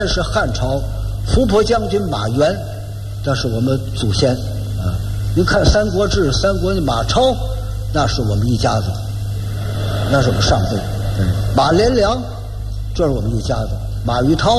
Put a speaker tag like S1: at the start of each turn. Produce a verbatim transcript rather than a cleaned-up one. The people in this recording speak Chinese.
S1: 是汉朝伏波将军马援，那是我们祖先啊。您看《三国志》，三国的马超，那是我们一家子，那是我们上辈。马连良，这是我们一家子。马玉涛，